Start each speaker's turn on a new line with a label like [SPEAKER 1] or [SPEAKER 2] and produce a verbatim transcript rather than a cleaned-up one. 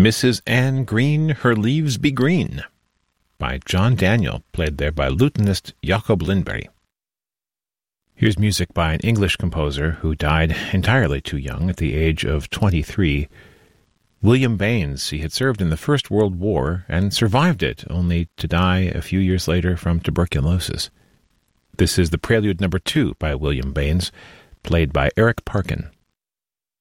[SPEAKER 1] Missus Anne Green, Her Leaves Be Green, by John Daniel, played there by lutenist Jacob Lindberg. Here's music by an English composer who died entirely too young at the age of twenty-three. William Baines. He had served in the First World War and survived it, only to die a few years later from tuberculosis. This is the Prelude Number Two by William Baines, played by Eric Parkin.